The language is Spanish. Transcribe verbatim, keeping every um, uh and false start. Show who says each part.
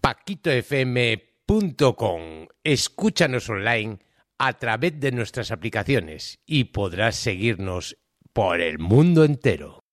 Speaker 1: paquito f m punto com. Escúchanos online a través de nuestras aplicaciones y podrás seguirnos por el mundo entero.